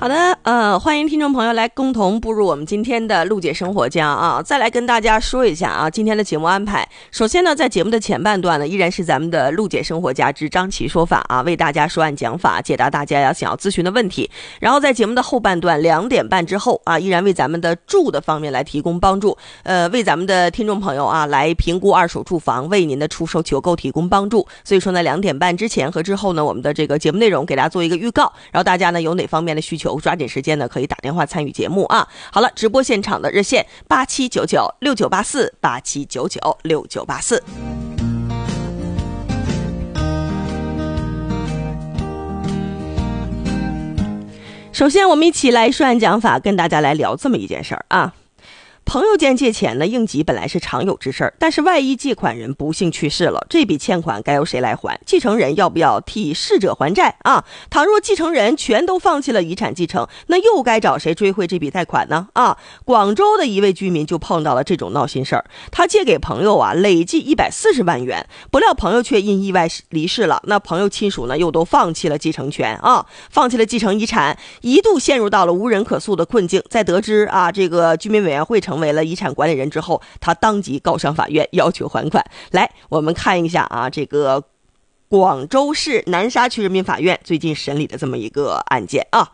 好的，欢迎听众朋友来共同步入我们今天的陆姐生活家啊！再来跟大家说一下啊，今天的节目安排。首先呢，在节目的前半段呢，依然是咱们的陆姐生活家之张琪说法啊，为大家说案讲法，解答大家想要咨询的问题。然后在节目的后半段2点半之后啊，依然为咱们的住的方面来提供帮助，为咱们的听众朋友啊来评估二手住房，为您的出售求购提供帮助。所以说呢，2点半之前和之后呢，我们的这个节目内容给大家做一个预告，然后大家呢有哪方面的需求，抓紧时间呢可以打电话参与节目啊。好了，直播现场的热线87996984，87996984。首先我们一起来说案讲法，跟大家来聊这么一件事儿啊。朋友间借钱呢，应急本来是常有之事儿，但是万一借款人不幸去世了，这笔欠款该由谁来还？继承人要不要替逝者还债啊？倘若继承人全都放弃了遗产继承，那又该找谁追回这笔贷款呢？啊，广州的一位居民就碰到了这种闹心事儿，他借给朋友啊，累计140万元，不料朋友却因意外离世了，那朋友亲属呢又都放弃了继承权啊，放弃了继承遗产，一度陷入到了无人可诉的困境。在得知啊这个居民委员会成为了遗产管理人之后，他当即告上法院要求还款。来，我们看一下啊，这个广州市南沙区人民法院最近审理的这么一个案件啊。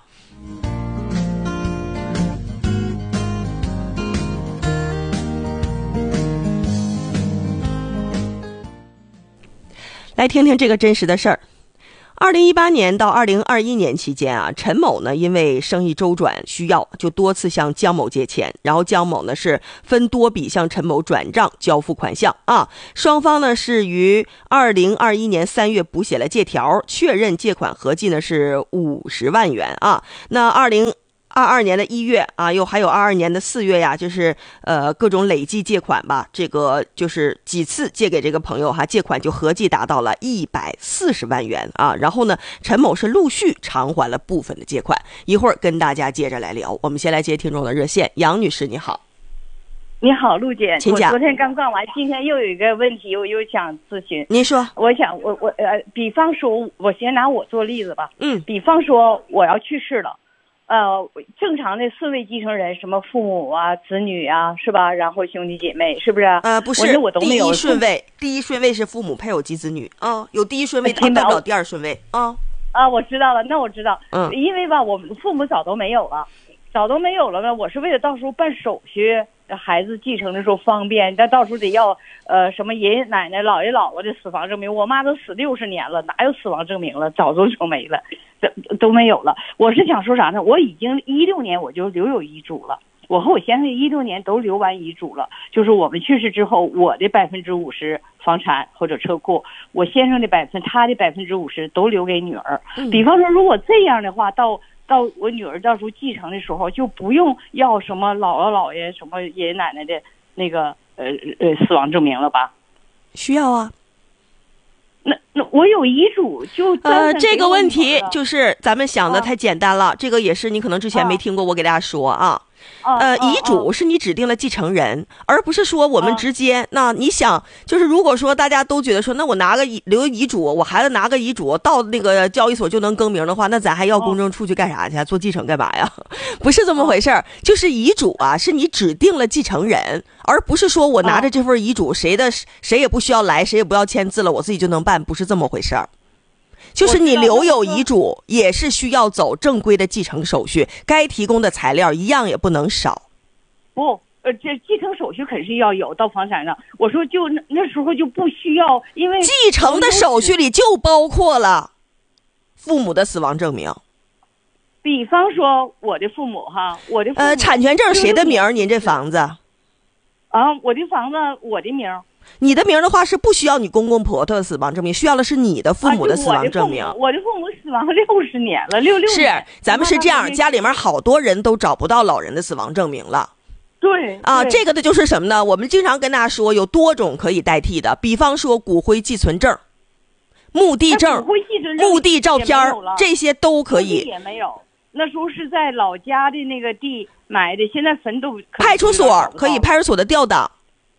来听听这个真实的事儿。2018年到2021年期间啊，陈某呢因为生意周转需要，就多次向江某借钱，然后江某呢是分多笔向陈某转账交付款项啊。双方呢是于2021年3月补写了借条，确认借款合计呢是50万元啊。那2022年的1月啊，又还有22年的4月呀，就是各种累计借款吧，这个就是几次借给这个朋友哈，借款就合计达到了140万元啊。然后呢，陈某是陆续偿还了部分的借款。一会儿跟大家接着来聊，我们先来接听众的热线，杨女士你好。 你好，陆姐， 请讲。 我昨天刚干完，今天又有一个问题，我又想咨询。 您说。 我想比方说，我先拿我做例子吧。比方说我要去世了。正常的4位继承人，什么父母啊、子女啊，是吧？然后兄弟姐妹，是不是？ 不是， 我都没有。 第一顺位是父母、配偶及子女啊，有第一顺位，到不了第2顺位啊。 我知道了，那我知道。因为吧，我们父母早都没有了呢。我是为了到时候办手续，孩子继承的时候方便，但到时候得要什么爷爷奶奶、姥爷姥姥的死亡证明。我妈都死60年了，哪有死亡证明了？早都没了。都没有了。我是想说啥呢？我已经16年我就留有遗嘱了，我和我先生16年都留完遗嘱了，就是我们去世之后，我的50%房产或者车库，我先生的他的50%都留给女儿。比方说，如果这样的话，到我女儿到时候继承的时候，就不用要什么姥姥姥爷、什么爷爷奶奶的那个死亡证明了吧？ 需要啊。 那我有遗嘱就这个问题就是咱们想的太简单了，这个也是你可能之前没听过，我给大家说啊。遗嘱是你指定了继承人，而不是说我们直接。那你想，就是如果说大家都觉得说，那我留遗嘱，我孩子拿个遗嘱到那个交易所就能更名的话，那咱还要公证处去干啥去？做继承干嘛呀？不是这么回事儿。就是遗嘱啊，是你指定了继承人，而不是说我拿着这份遗嘱，谁也不需要来，谁也不要签字了，我自己就能办，不是这么回事儿。就是你留有遗嘱也是需要走正规的继承手续，该提供的材料一样也不能少。 这继承手续肯定要有到房产上。我说就那时候就不需要，因为继承的手续里就包括了父母的死亡证明。 比方说我的父母哈，我的父母产权证谁的名？您这房子我的房子我的名。 你的名的话是不需要你公公婆婆的死亡证明，需要的是你的父母的死亡证明。 我的父母死亡60年了，66 年。是，咱们是这样，家里面好多人都找不到老人的死亡证明了。 对啊，这个的就是什么呢？我们经常跟大家说，有多种可以代替的，比方说骨灰寄存证、墓地证、墓地照片，这些都可以。 也没有，那时候是在老家的那个地买的，现在坟都派出所可以，派出所的调档。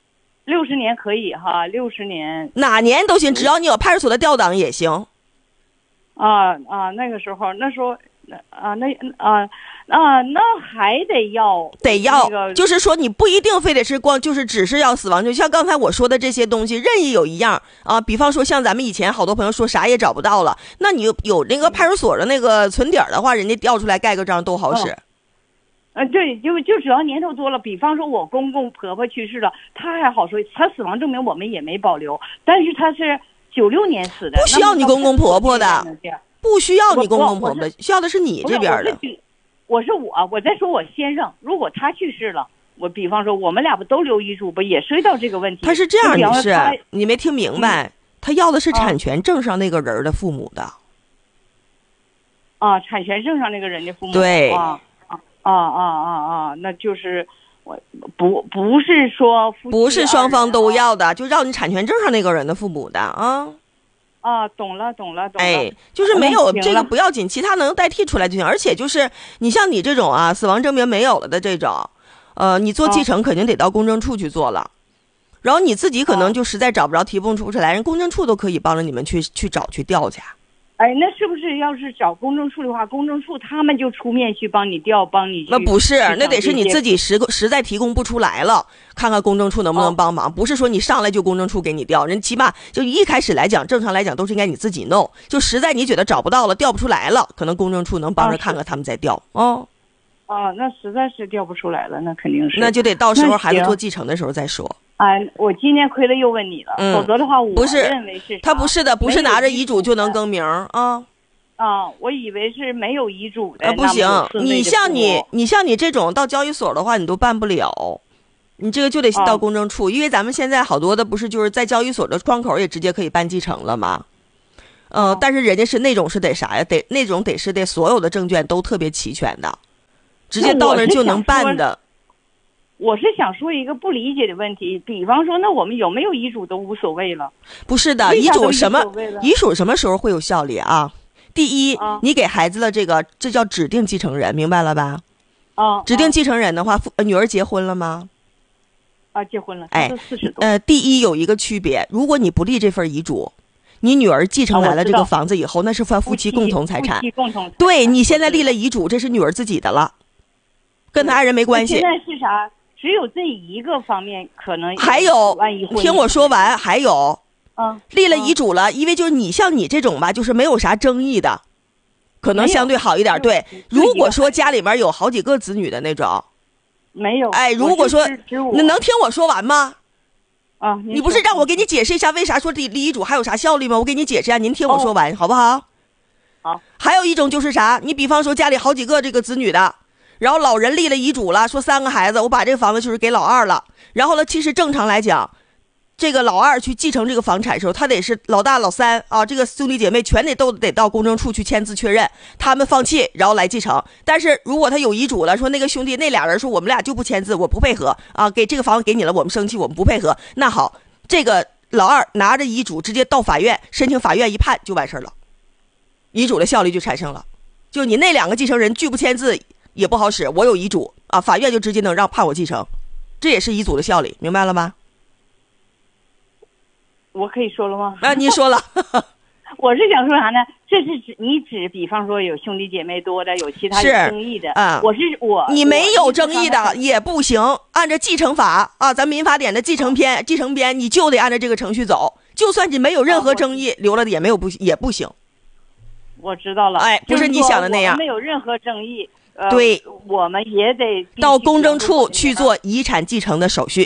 60年可以哈，60年哪年都行，只要你有派出所的调档也行。 那个时候那还得要， 就是说你不一定非得是光就是只是要死亡，就像刚才我说的这些东西，任意有一样啊，比方说像咱们以前好多朋友说啥也找不到了，那你有那个派出所的那个存底的话，人家调出来盖个章都好使。 对，就只要年头多了，比方说我公公婆婆去世了，他还好说，他死亡证明我们也没保留，但是他是96年死的， 不需要你公公婆婆的，不需要你公公婆婆的，需要的是你这边的。 我在说我先生，如果他去世了，我比方说我们俩不都留遗嘱，不也涉及到这个问题？ 他是这样，你没听明白，他要的是产权证上那个人的父母的。 产权证上那个人的父母。 对。 那就是我不是说夫妻不是双方都要的，就要你产权证上那个人的父母的啊。 懂了。 就是没有这个不要紧，其他能代替出来就行。而且就是你像你这种死亡证明没有了的这种，你做继承肯定得到公证处去做了，然后你自己可能就实在找不着提供出来，人公证处都可以帮着你们去找去调去。 那是不是要是找公证处的话，公证处他们就出面去帮你调，帮你去？ 那不是，那得是你自己实在提供不出来了，看看公证处能不能帮忙。不是说你上来就公证处给你调，人起码就一开始来讲，正常来讲都是应该你自己弄。就实在你觉得找不到了，调不出来了，可能公证处能帮着看看他们再调。 那实在是调不出来了，那肯定是。 那就得到时候孩子做继承的时候再说。 我今天亏了又问你了，否则的话我认为是他不是的，不是拿着遗嘱就能更名啊。 我以为是没有遗嘱的。 不行，你像你这种到交易所的话，你都办不了，你这个就得到公证处，因为咱们现在好多的不是就是在交易所的窗口也直接可以办继承了吗？但是人家是那种是得啥呀？那种得是所有的证券都特别齐全的，直接到那儿就能办的。 我是想说一个不理解的问题，比方说，那我们有没有遗嘱都无所谓了？ 不是的，遗嘱什么时候会有效力啊？第一，你给孩子的这叫指定继承人，明白了吧？指定继承人的话，女儿结婚了吗？ 结婚了。40多。 第一有一个区别，如果你不立这份遗嘱，你女儿继承来了这个房子以后，那是夫妻共同财产。对，你现在立了遗嘱，这是女儿自己的了，跟她爱人没关系。 现在是啥？只有这一个方面可能还有，听我说完，还有，立了遗嘱了，因为就是你像你这种吧，就是没有啥争议的，可能相对好一点。对，如果说家里面有好几个子女的那种， 没有。 如果说你能听我说完吗？ 你不是让我给你解释一下为啥说立遗嘱还有啥效力吗？我给你解释一下，您听我说完，好不好？ 好。 还有一种就是啥？你比方说家里好几个这个子女的。然后老人立了遗嘱了，说3个孩子，我把这个房子就是给老二了。然后呢，其实正常来讲，这个老二去继承这个房产的时候，他得是老大老三这个兄弟姐妹全都得到公证处去签字确认，他们放弃然后来继承。但是如果他有遗嘱了，说那个兄弟那俩人说我们俩就不签字，我不配合给这个房子给你了，我们生气，我们不配合。那好，这个老二拿着遗嘱直接到法院申请，法院一判就完事了，遗嘱的效力就产生了。就你那2个继承人拒不签字。也不好使，我有遗嘱法院就直接能判我继承，这也是遗嘱的效力，明白了吗？ 我可以说了吗？ 你说了。 我是想说啥呢？这是指比方说有兄弟姐妹多的，有其他有争议的。 你没有争议的也不行，按照继承法咱民法典的继承编，你就得按照这个程序走，就算你没有任何争议，留了的也不行。 我知道了。 不是你想的那样。 没有任何争议。 对， 我们也得到公证处去做遗产继承的手续。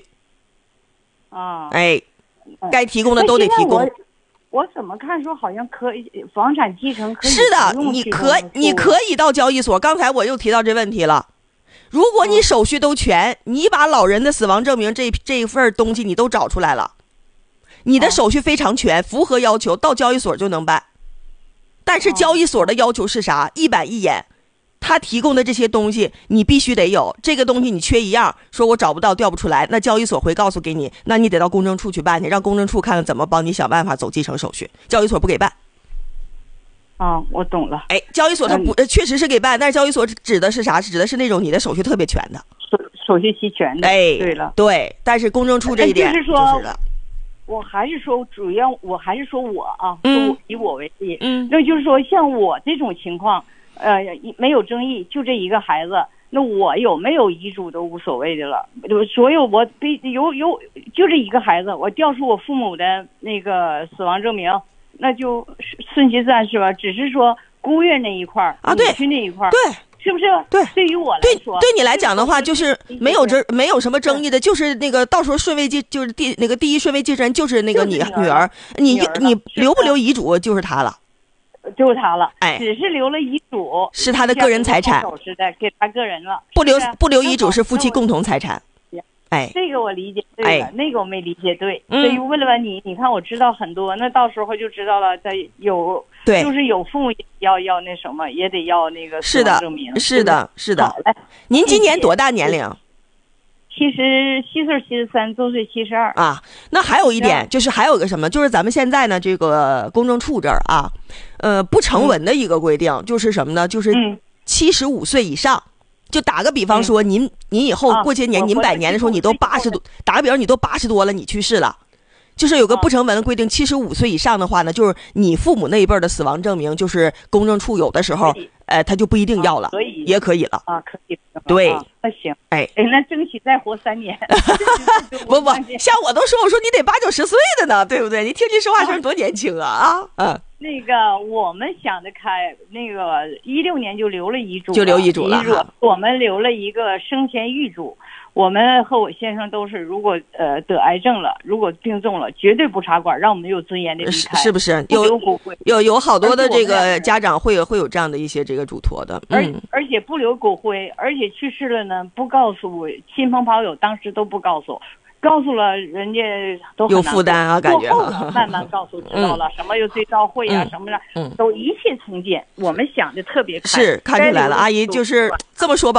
该提供的都得提供。 我怎么看说好像可以房产继承可以？ 是的，你可以到交易所。刚才我又提到这问题了。如果你手续都全，你把老人的死亡证明这一份东西你都找出来了，你的手续非常全，符合要求，到交易所就能办。但是交易所的要求是啥？一板一眼。他提供的这些东西你必须得有，这个东西你缺一样，说我找不到调不出来，那交易所会告诉给你，那你得到公证处去办去，让公证处看看怎么帮你想办法走继承手续，交易所不给办。 我懂了。 交易所它确实是给办，但是交易所指的是啥？指的是那种你的手续特别全的， 手续齐全的。对了， 对，但是公证处这一点就是说，我还是说主要我还是说我说以我为例，那就是说像我这种情况。 没有争议，就这一个孩子，那我有没有遗嘱都无所谓的了。所有我就这一个孩子，我调出我父母的那个死亡证明，那就顺其自然是吧？只是说姑爷那一块儿啊， 对， 那一块儿， 对。 是不是？ 对， 对于我来说， 对你来讲的话，就是没有什么争议的，就是那个到时候顺位就是第一顺位继承人就是那个你女儿，你留不留遗嘱就是他了， 就是他了。 哎， 只是留了遗嘱是他的个人财产， 是的，给他个人了。 不留遗嘱是夫妻共同财产。哎， 这个我理解对了，那个我没理解对。所以问了问你看我知道很多，那到时候就知道了。有对，就是有父母要那什么，也得要那个死亡证明。 是的。 好嘞， 您今年多大年龄 ？77岁73，周岁72 啊。那还有一点就是还有个什么，就是咱们现在呢这个公证处这儿啊，不成文的一个规定，就是什么呢？就是75岁以上。就打个比方说，您以后过些年，您100年的时候，你都80多，打个比方，你都80多了，你去世了，就是有个不成文的规定，75岁以上的话呢，就是你父母那一辈的死亡证明，就是公证处有的时候，他就不一定要了，也可以了啊，可以。 对， 那行， 哎， 那争取再活3年。 不，像我都说你得80、90岁的呢，对不对？你听你说话声多年轻啊啊！ 那个我们想得开，那个16年就留了遗嘱，我们留了一个生前预嘱。我们和我先生都是，如果得癌症了，如果病重了，绝对不插管，让我们有尊严的离开， 是不是？有好多的这个家长会有这样的一些这个嘱托的， 而且不留骨灰，而且去世了呢，不告诉亲朋好友，当时都不告诉。告诉了人家都有负担啊，感觉慢慢告诉知道了，什么有追悼会啊，什么的，都一切从简。我们想的特别开， 是看出来了，阿姨就是这么说吧。